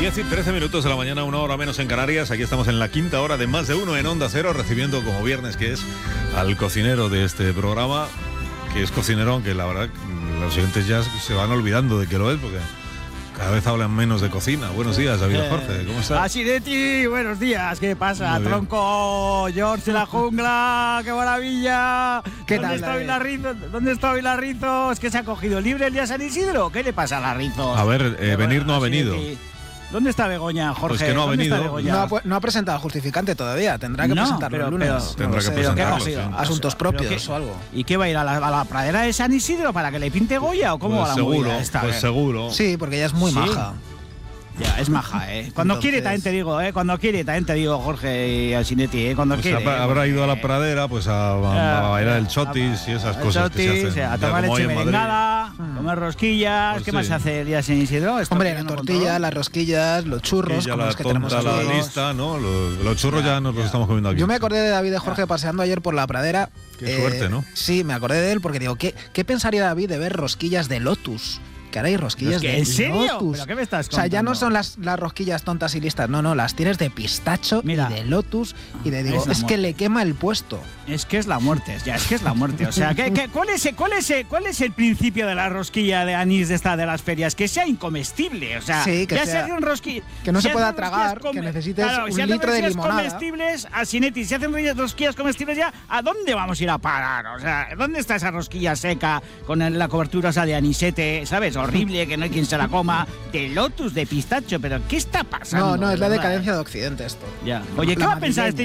10 y 13 minutos de la mañana, 1 hora menos en Canarias. Aquí estamos en la quinta hora de Más de Uno en Onda Cero, recibiendo como viernes que es al cocinero de este programa, que es cocinero, aunque la verdad los oyentes ya se van olvidando de que lo es, porque cada vez hablan menos de cocina. Buenos días, David Jorge, ¿cómo estás? Así de ti, buenos días, ¿qué pasa? Tronco, George de la jungla, qué maravilla. ¿Qué tal? ¿Dónde está Vilarrizo? ¿Es que se ha cogido libre el día San Isidro? ¿Qué le pasa a Larrizo? A ver, venir no ha venido. ¿Dónde está Begoña, Jorge? Pues que no ha venido. No ha presentado el justificante todavía. Tendrá que presentarlo el lunes. Tendrá que presentarlo, sí. Asuntos propios o algo. ¿Y qué va a ir a la pradera de San Isidro para que le pinte Goya o cómo va la movida esta? Pues seguro. Sí, porque ella es muy maja. Ya, es maja, ¿eh? Cuando quiere también te digo, Cuando quiere también te digo, Jorge y Alsinetti, Cuando pues quiere. Habrá ido a la pradera pues a bailar el chotis y esas cosas que se hacen. A tomar leche merengada, comer rosquillas. Pues ¿Qué más se hace el día San Isidro? Hombre, la tortilla, las rosquillas, los churros, como los que tenemos aquí. La lista, ¿no? Los churros ya nos los estamos comiendo aquí. Yo me acordé de David de Jorge paseando ayer por la pradera. Qué suerte, ¿no? Sí, me acordé de él porque digo, ¿qué pensaría David de ver rosquillas de Lotus? Que ahora hay rosquillas de ¿En serio? Lotus. ¿Pero qué me estás O contando? sea, ya no son las rosquillas tontas y listas, no, las tienes de pistacho y de Lotus y de digo, es que le quema el puesto. Es que es la muerte, O sea, ¿cuál es el principio de la rosquilla de anís de las ferias? Que sea incomestible, o sea, sí, que ya sea, se hacen rosquillas. Que no se pueda tragar, que necesites un litro de limonada. Comestibles, Asinetti, si hacen rosquillas comestibles ya, ¿a dónde vamos a ir a parar? O sea, ¿dónde está esa rosquilla seca con la cobertura esa de anisete, ¿sabes? Horrible, que no hay quien se la coma, de Lotus, de pistacho, pero ¿qué está pasando? No, es la decadencia de Occidente esto. Ya. Oye, ¿qué va a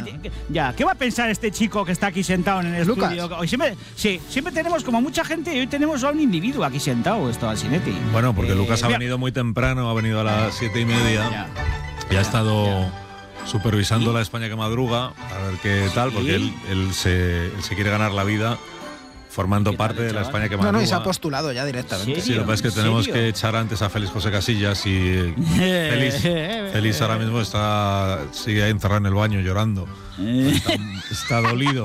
pensar este chico que está aquí sentado en el estudio? Hoy siempre tenemos como mucha gente y hoy tenemos a un individuo aquí sentado, esto, Alsinetti. Bueno, porque Lucas ha venido muy temprano, ha venido a las 7:30 y ha estado supervisando la España que madruga, a ver qué tal, porque él se quiere ganar la vida formando parte de la España que madruga. No, y se ha postulado ya directamente. Sí, lo que pasa es que tenemos que echar antes a Félix José Casillas y Félix ahora mismo sigue encerrado en el baño llorando. Está dolido.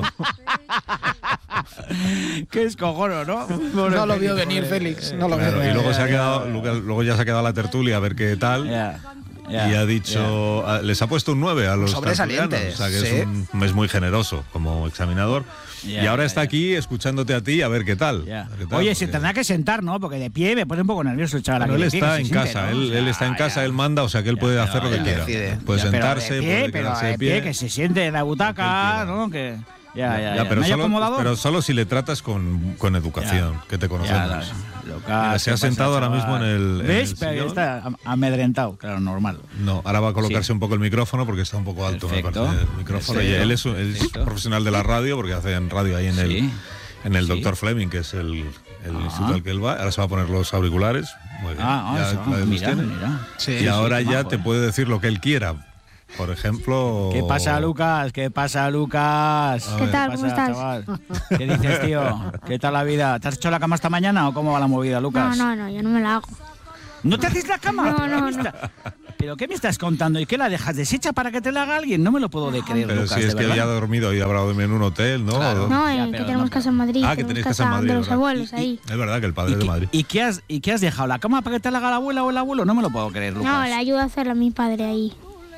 Qué escojono, ¿no? No lo vio venir Félix. No lo vio venir. Y luego ya se ha quedado la tertulia a ver qué tal. Y ha dicho, les ha puesto un 9 a los sobresalientes. O sea que es muy generoso como examinador. Y ahora está aquí escuchándote a ti a ver qué tal. Oye, se tendrá que sentar, ¿no? Porque de pie me pone un poco nervioso el chaval. Pero él está en casa, él está en casa, él manda, o sea que él puede hacer lo que quiera. Puede sentarse, puede quedarse de pie. Que se siente en la butaca, ¿no? Que pero solo si le tratas con educación, que te conocemos. Mira, se ha sentado ahora mismo en el. ¿Ves? Pero está amedrentado, claro, normal. No, ahora va a colocarse un poco el micrófono porque está un poco alto, me parece, el micrófono. Y él es profesional de la radio porque hace radio ahí en el Dr. Fleming, que es el instituto al que él va. Ahora se va a poner los auriculares. Muy bien. Mira. Y ahora ya te puede decir lo que él quiera. Por ejemplo... ¿Qué pasa, Lucas? ¿Qué tal? ¿Cómo estás? Chaval? ¿Qué dices, tío? ¿Qué tal la vida? ¿Te has hecho la cama esta mañana o cómo va la movida, Lucas? No, yo no me la hago. ¿No te haces la cama? No. ¿Pero qué me estás contando? ¿Y qué la dejas deshecha para que te la haga alguien? No me lo puedo creer, pero Lucas. Si es que ya ha dormido y habrá dormido en un hotel, ¿no? Claro. Que tenemos casa en Madrid. Que tenéis casa en Madrid. De los abuelos ahí. Es verdad que el padre es de Madrid. ¿Y qué has dejado? ¿La cama para que te la haga la abuela o el abuelo? No me lo puedo creer, Lucas. No, le ayuda a hacerla a mi padre ahí.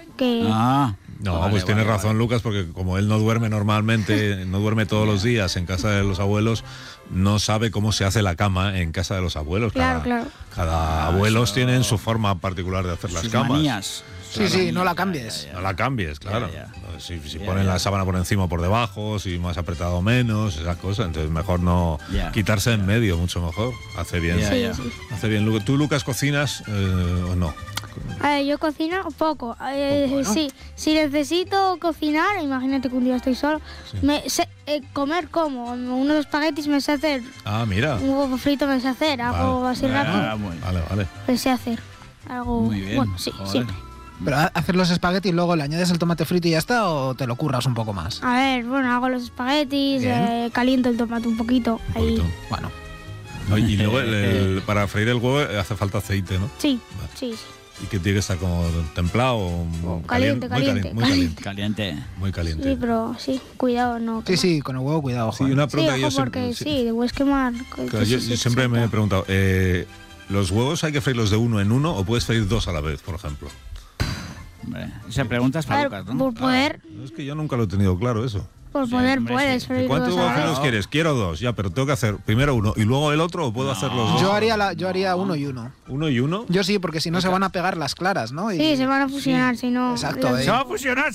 Pues tienes razón, Lucas, porque como él no duerme normalmente, no duerme todos los días en casa de los abuelos, no sabe cómo se hace la cama en casa de los abuelos. Claro. Cada abuelos tienen su forma particular de hacer las camas. Manías. Sí, no la cambies. No la cambies, claro. Si ponen la sábana por encima o por debajo, si más apretado o menos, esas cosas. Entonces mejor no quitarse en medio, mucho mejor. Hace bien. Hace bien. ¿Tú, Lucas, cocinas o no? A ver, yo cocino poco. Sí, si necesito cocinar, imagínate que un día estoy solo, comer como unos espaguetis me sé hacer. Mira. Un huevo frito me sé hacer, algo así rápido. Vale. Me sé hacer algo. Muy bien. Bueno, sí, siempre. ¿Pero hacer los espaguetis y luego le añades el tomate frito y ya está o te lo curras un poco más? A ver, hago los espaguetis, caliento el tomate un poquito. Ahí. Bueno. Y luego para freír el huevo hace falta aceite, ¿no? Sí. ¿Y que tiene que estar como templado o caliente? Muy caliente. Sí, pero cuidado, no. Sí, con el huevo cuidado. Sí, una pregunta yo porque debes quemar. Yo siempre me he preguntado, ¿los huevos hay que freírlos de uno en uno o puedes freír dos a la vez, por ejemplo? Hombre, esa pregunta es para Lucas, ¿no? Por poder, Es que yo nunca lo he tenido claro eso. por poder hombre, puedes. sí. Pero ¿Cuántos luego, ¿sabes? cocineros quieres? Quiero 2, ya, pero tengo que hacer primero uno y luego el otro, o puedo hacer los dos. Yo haría 1 y 1. ¿1 y 1? Yo sí, porque si no se van a pegar las claras, ¿no? Y- Sí, se van a fusionar, si no... Exacto, Se va a fusionar.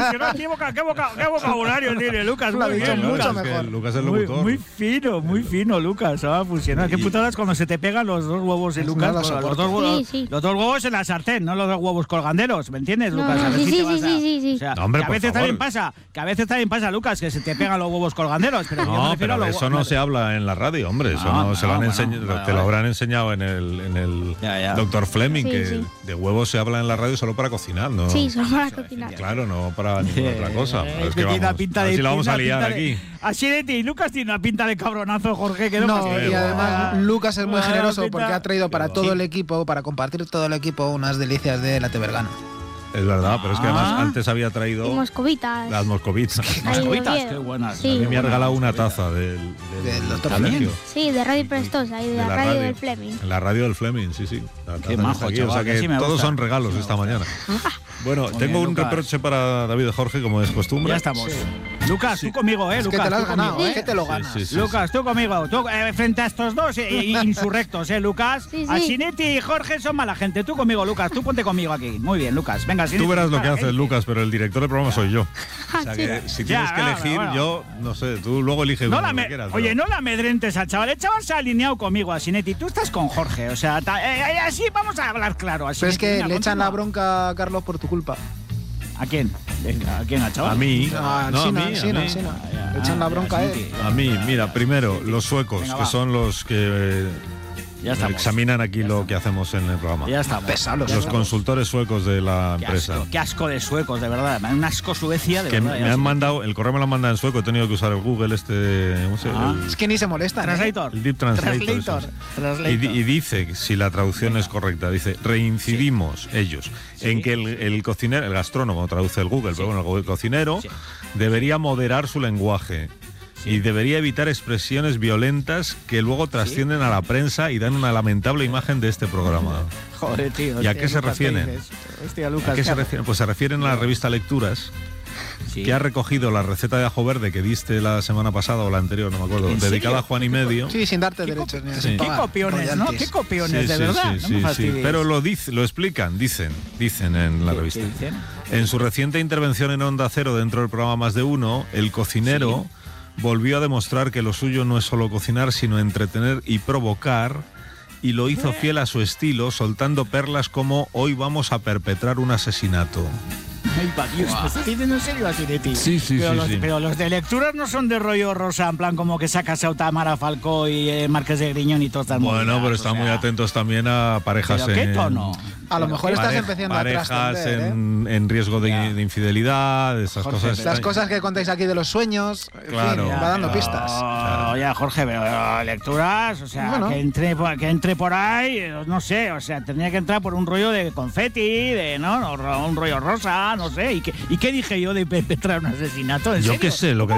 ¿Qué vocabulario tiene Lucas? Lo ha Muy dicho bien, mucho Lucas. mejor. Lucas es el Muy, locutor. muy fino, Lucas. Se va a fusionar. Qué Y- putadas cuando se te pegan los dos huevos de No Lucas. lo los, soporto. dos huevos, Sí, sí. los dos huevos en la sartén, no los dos huevos colganderos. ¿Me entiendes, No, Lucas? no, A ver sí, si sí, te vas sí, a- sí, sí. O sea, No, hombre, que a por veces favor. también pasa, Lucas, que se te pegan los huevos colganderos. Pero yo me No, refiero a pero de los eso no se habla en la radio, hombre. Eso no, se lo han bueno, enseñado, vale, te lo vale. habrán enseñado en el Ya. Dr. Fleming, Sí, que sí. de huevos se habla en la radio solo para cocinar, ¿no? Sí, solo para cocinar. Claro, no para ninguna otra cosa. Pero es que tiene una vamos, pinta a ver de- si la vamos a tiene una liar pinta de- aquí. Así de ti, Lucas tiene una pinta de cabronazo, Jorge, que no, No, me y además Lucas es muy Ah, generoso pinta- porque ha traído para todo el equipo, para compartir todo el equipo, unas delicias de la Tebergana. Es verdad, pero es que además Ah. antes había Y traído moscovitas. las moscovitas. Ahí de Moscovitas, Oviedo. qué buenas. Sí. A mí me ha regalado una Moscovitas. taza del Dr. colegio. Sí, de Radio Prestosa y de la radio del Fleming. En la radio del Fleming, sí, sí. La taza Qué que majo, está aquí, chaval, o sea que que sí me todos gusta. son regalos Sí me esta gusta. mañana. Bueno, Muy tengo bien, un Lucas. reproche para David Jorge, como es costumbre. Ya estamos. Lucas, tú conmigo, Es que Lucas. te lo has tú ganado, conmigo, es que te lo ganas. Sí, sí, Lucas, tú conmigo. Tú, frente a estos dos insurrectos, Lucas. Sí, sí. Asinetti y Jorge son mala gente. Tú conmigo, Lucas. Tú ponte conmigo aquí. Muy bien, Lucas. Venga, Tú Asinetti, verás lo que mala haces, gente. Lucas, pero el director del programa soy yo. O sea que si tienes Ya, que elegir, bueno. yo no sé, tú luego eliges No uno la que me- quieras. Oye, pero- no la amedrentes al chaval. El chaval se ha alineado conmigo, Asinetti. Tú estás con Jorge. O sea, así vamos a hablar claro. Pero es Asinetti, que venga, le echan la continúa. bronca a Carlos por tu culpa. ¿A quién? ¿A quién, al chaval? A mí. Ah, No, a Sina, mí, a Sina, mí. Sina. Ya, Le echan la ya, bronca a él. Asinetti. A mí, mira, primero, los suecos, Venga, que va. son los que Ya estamos. examinan aquí lo que hacemos en el programa. Ya estamos. Pesados. Ya Los estamos. consultores suecos de la Qué empresa. asco, qué asco de suecos, de verdad. Un asco Suecia, de Que verdad. me han mandado, el correo me lo han mandado en sueco, he tenido que usar el Google ¿cómo se llama? Es que ni se molestan. ¿eh? Translator. El Deep Translator. Translator. eso. Translator. Y dice, si la traducción es correcta, dice, reincidimos ellos en que el cocinero, el gastrónomo traduce el Google, pero bueno, el cocinero Sí. debería moderar su lenguaje. Y debería evitar expresiones violentas que luego trascienden a la prensa y dan una lamentable imagen de este programa. Joder, tío. ¿Y a hostia, qué se Lucas, refieren? ¿qué dices? Hostia, Lucas. ¿A qué se hago? refieren? Pues se refieren a la revista Lecturas, Sí. que ha recogido la receta de ajo verde que diste la semana pasada o la anterior, no me acuerdo, ¿En dedicada serio? a Juan y medio. Sí, sin darte ¿Qué derechos ni Sí. sin Qué pagar copiones, ¿no? royalties. Qué copiones, Sí, de sí, verdad. sí, no me sí, sí. fastidies. Pero lo explican, dicen en la ¿Qué- revista. qué dicen? En su reciente intervención en Onda Cero dentro del programa Más de Uno, el cocinero volvió a demostrar que lo suyo no es solo cocinar, sino entretener y provocar, y lo hizo fiel a su estilo, soltando perlas como "hoy vamos a perpetrar un asesinato". Ay, pa' Dios, ¿me estás diciendo en serio, Asinetti? Sí, sí, pero sí, los, sí. Pero los de lecturas no son de rollo rosa, en plan como que sacas a Tamara Falcó y Marqués de Griñón y todas estas Bueno, movidas, pero o están sea, muy atentos también a parejas ¿Pero qué en... tono? A lo mejor estás Pare- empezando a parejas trascender, ¿eh? en riesgo Ya. de infidelidad, esas Jorge, cosas. Las cosas que contáis aquí de los sueños, en Claro. fin, va dando Ya. pistas. Oye, Jorge, pero lecturas, o sea, Bueno. que entre por ahí, no sé, o sea, tendría que entrar por un rollo de confeti, ¿no? Un rollo rosa, no sé. ¿Y qué dije yo de perpetrar un asesinato? ¿En Yo serio? qué sé, lo que